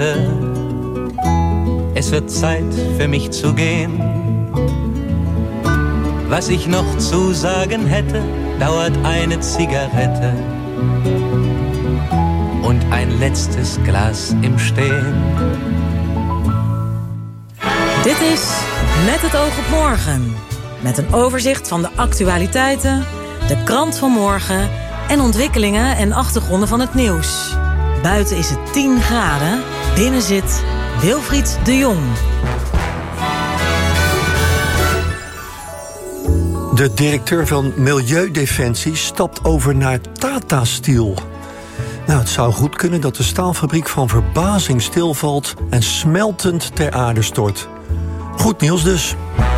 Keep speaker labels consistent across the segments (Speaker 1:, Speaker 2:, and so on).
Speaker 1: Es wird Zeit für mich zu gehen. Was ich noch zu sagen hätte, dauert eine Zigarette und ein letztes Glas im Stehen.
Speaker 2: Dit is Met het oog op morgen. Met een overzicht van de actualiteiten, de krant van morgen en ontwikkelingen en achtergronden van het nieuws. Buiten is het 10 graden, binnen zit Wilfried de Jong.
Speaker 3: De directeur van Milieudefensie stapt over naar Tata Steel. Nou, het zou goed kunnen dat de staalfabriek van verbazing stilvalt en smeltend ter aarde stort. Goed nieuws dus.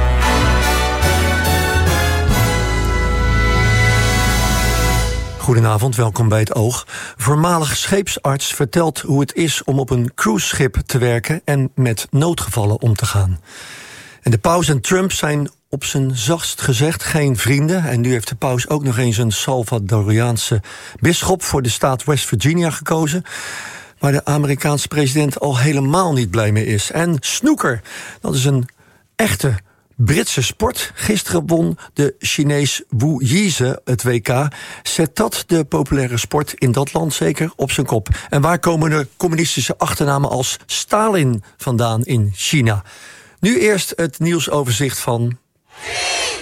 Speaker 3: Goedenavond, welkom bij Het Oog. Voormalig scheepsarts vertelt hoe het is om op een cruiseschip te werken en met noodgevallen om te gaan. En de paus en Trump zijn op zijn zachtst gezegd geen vrienden. En nu heeft de paus ook nog eens een Salvadoriaanse bisschop voor de staat West Virginia gekozen, waar de Amerikaanse president al helemaal niet blij mee is. En snooker, dat is een echte Britse sport. Gisteren won de Chinees Wu Yize het WK. Zet dat de populaire sport in dat land zeker op zijn kop. En waar komen de communistische achternamen als Stalin vandaan in China? Nu eerst het nieuwsoverzicht van
Speaker 4: 3,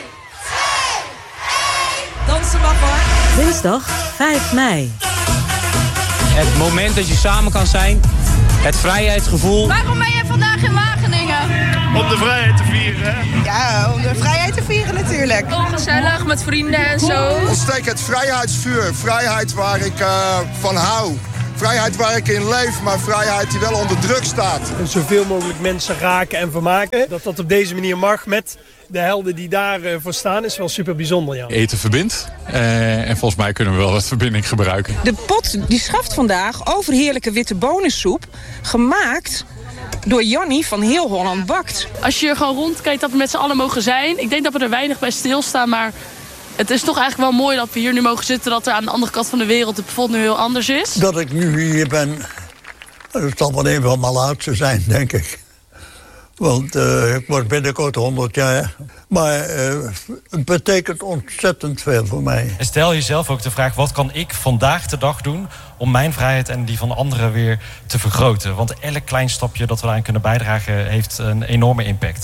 Speaker 4: 2, 1. Dansen mag hoor.
Speaker 2: Dinsdag 5 mei.
Speaker 5: Het moment dat je samen kan zijn. Het vrijheidsgevoel.
Speaker 4: Waarom ben je vandaag in Wageningen?
Speaker 6: Om de vrijheid te vieren, hè?
Speaker 7: Ja, om de vrijheid te vieren natuurlijk.
Speaker 4: Gezellig met vrienden en zo.
Speaker 8: Ontsteek het vrijheidsvuur. Vrijheid waar ik van hou. Vrijheid waar ik in leef, maar vrijheid die wel onder druk staat.
Speaker 9: En zoveel mogelijk mensen raken en vermaken. Dat op deze manier mag met de helden die daarvoor staan is wel super bijzonder. Ja.
Speaker 10: Eten verbindt. En volgens mij kunnen we wel wat verbinding gebruiken.
Speaker 7: De pot die schaft vandaag overheerlijke witte bonensoep. Gemaakt door Jannie van Heel Holland Bakt.
Speaker 11: Als je gewoon rondkijkt dat we met z'n allen mogen zijn. Ik denk dat we er weinig bij stilstaan, maar het is toch eigenlijk wel mooi dat we hier nu mogen zitten. Dat er aan de andere kant van de wereld het bijvoorbeeld nu heel anders is.
Speaker 12: Dat ik nu hier ben, dat zal wel even van mijn laatste zijn, denk ik. Want ik word binnenkort 100 jaar. Maar het betekent ontzettend veel voor mij.
Speaker 13: En stel jezelf ook de vraag, wat kan ik vandaag de dag doen om mijn vrijheid en die van anderen weer te vergroten? Want elk klein stapje dat we daaraan kunnen bijdragen heeft een enorme impact.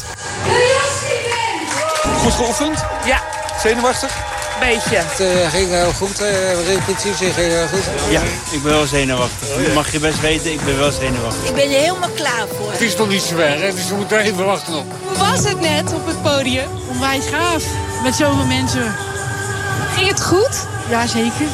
Speaker 6: Goed geoefend?
Speaker 11: Ja.
Speaker 6: Zenuwachtig?
Speaker 11: Beetje.
Speaker 5: Het ging heel goed, repetitie ging heel goed.
Speaker 14: Ja, ik ben wel zenuwachtig. Dat mag je best weten, ik ben wel zenuwachtig.
Speaker 4: Ik ben er helemaal klaar voor.
Speaker 6: Het is nog niet zo ver, hè? Dus we moeten even wachten op.
Speaker 11: Hoe was het net op het podium? Onwijs gaaf. Met zoveel mensen. Ging het goed? Ja, zeker.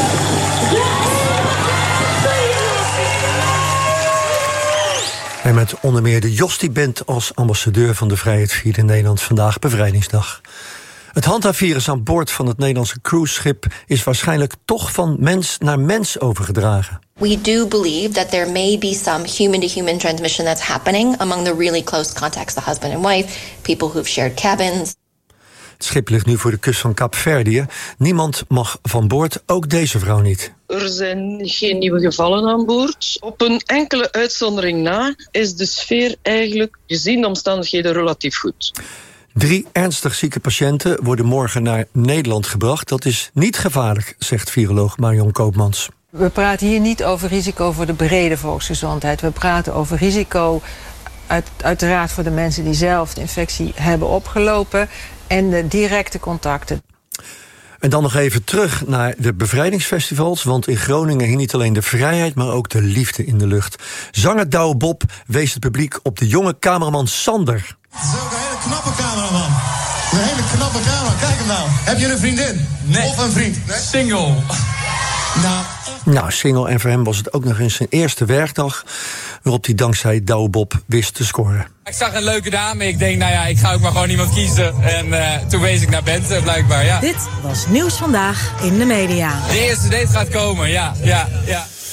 Speaker 3: En met onder meer de Josti Band als ambassadeur van de vrijheid vierde Nederland vandaag Bevrijdingsdag. Het handhaafvirus aan boord van het Nederlandse cruiseschip is waarschijnlijk toch van mens naar mens overgedragen.
Speaker 15: We do believe that there may be some human-to-human transmission that's happening among the really close contacts, the husband and wife, people who've shared cabins.
Speaker 3: Het schip ligt nu voor de kust van Kaapverdië. Niemand mag van boord, ook deze vrouw niet.
Speaker 16: Er zijn geen nieuwe gevallen aan boord. Op een enkele uitzondering na is de sfeer eigenlijk gezien de omstandigheden relatief goed.
Speaker 3: 3 ernstig zieke patiënten worden morgen naar Nederland gebracht. Dat is niet gevaarlijk, zegt viroloog Marion Koopmans.
Speaker 17: We praten hier niet over risico voor de brede volksgezondheid. We praten over risico uiteraard voor de mensen die zelf de infectie hebben opgelopen en de directe contacten.
Speaker 3: En dan nog even terug naar de bevrijdingsfestivals, want in Groningen hing niet alleen de vrijheid, maar ook de liefde in de lucht. Zanger Douwe Bob wees het publiek op de jonge cameraman Sander.
Speaker 18: Het is ook een hele knappe cameraman. Een hele knappe cameraman. Kijk hem nou. Heb je een vriendin? Nee. Of een vriend? Nee? Single.
Speaker 3: Nou, single, en voor hem was het ook nog eens zijn eerste werkdag, waarop hij dankzij Douwe Bob wist te scoren.
Speaker 19: Ik zag een leuke dame, ik denk, nou ja, ik ga ook maar gewoon iemand kiezen. En toen wees ik naar Bente, blijkbaar, ja.
Speaker 2: Dit was Nieuws Vandaag in de media.
Speaker 19: De eerste date gaat komen, ja.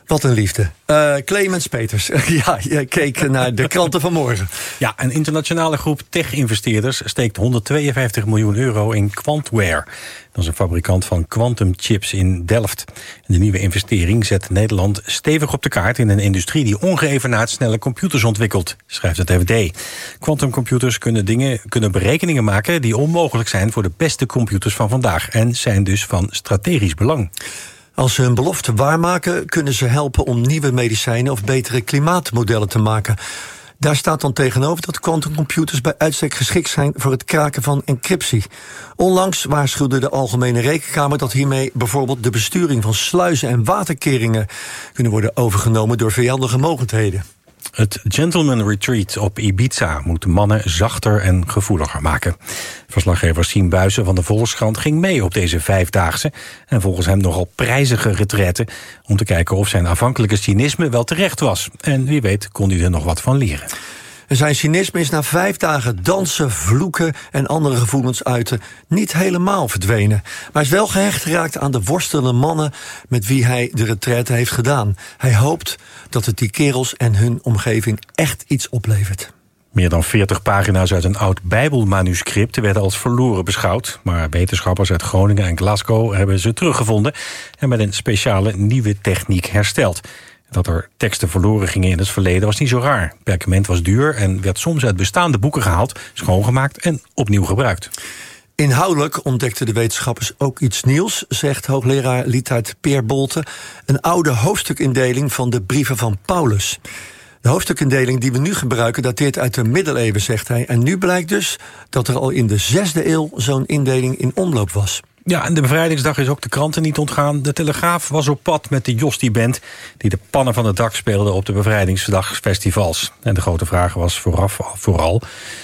Speaker 3: Wat een liefde. Clemens Peters, ja, je keek naar de kranten van morgen.
Speaker 20: Ja, een internationale groep tech-investeerders steekt €152 miljoen in Quantware. Dat is een fabrikant van quantumchips in Delft. En de nieuwe investering zet Nederland stevig op de kaart in een industrie die ongeëvenaard snelle computers ontwikkelt, schrijft het FD. Quantumcomputers kunnen berekeningen maken die onmogelijk zijn voor de beste computers van vandaag en zijn dus van strategisch belang.
Speaker 3: Als ze hun belofte waarmaken, kunnen ze helpen om nieuwe medicijnen of betere klimaatmodellen te maken. Daar staat dan tegenover dat quantumcomputers bij uitstek geschikt zijn voor het kraken van encryptie. Onlangs waarschuwde de Algemene Rekenkamer dat hiermee bijvoorbeeld de besturing van sluizen en waterkeringen kunnen worden overgenomen door vijandige mogendheden.
Speaker 20: Het Gentleman Retreat op Ibiza moet mannen zachter en gevoeliger maken. Verslaggever Siem Buijsen van de Volkskrant ging mee op deze 5-daagse... en volgens hem nogal prijzige retraite om te kijken of zijn afhankelijke cynisme wel terecht was. En wie weet kon hij er nog wat van leren.
Speaker 3: Zijn cynisme is na 5 dagen dansen, vloeken en andere gevoelens uiten niet helemaal verdwenen. Maar hij is wel gehecht geraakt aan de worstelende mannen met wie hij de retraite heeft gedaan. Hij hoopt dat het die kerels en hun omgeving echt iets oplevert.
Speaker 20: Meer dan 40 pagina's uit een oud Bijbelmanuscript werden als verloren beschouwd. Maar wetenschappers uit Groningen en Glasgow hebben ze teruggevonden en met een speciale nieuwe techniek hersteld. Dat er teksten verloren gingen in het verleden was niet zo raar. Perkament was duur en werd soms uit bestaande boeken gehaald, schoongemaakt en opnieuw gebruikt.
Speaker 3: Inhoudelijk ontdekten de wetenschappers ook iets nieuws, zegt hoogleraar Lietheid Peer Bolte. Een oude hoofdstukindeling van de brieven van Paulus. De hoofdstukindeling die we nu gebruiken dateert uit de middeleeuwen, zegt hij. En nu blijkt dus dat er al in de 6e eeuw zo'n indeling in omloop was.
Speaker 20: Ja, en de bevrijdingsdag is ook de kranten niet ontgaan. De Telegraaf was op pad met de Jostie-band die de pannen van het dak speelde op de bevrijdingsdagfestivals. En de grote vraag was vooral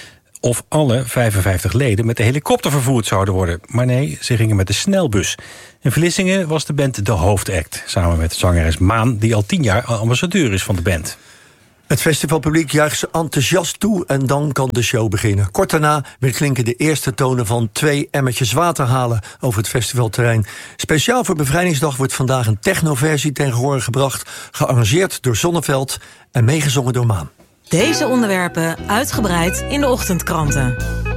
Speaker 20: of alle 55 leden met de helikopter vervoerd zouden worden. Maar nee, ze gingen met de snelbus. In Vlissingen was de band de hoofdact, samen met zangeres Maan, die al 10 jaar ambassadeur is van de band.
Speaker 3: Het festivalpubliek juicht ze enthousiast toe en dan kan de show beginnen. Kort daarna weer klinken de eerste tonen van 2 emmertjes water halen over het festivalterrein. Speciaal voor Bevrijdingsdag wordt vandaag een technoversie ten gehore gebracht, gearrangeerd door Zonneveld en meegezongen door Maan.
Speaker 2: Deze onderwerpen uitgebreid in de ochtendkranten.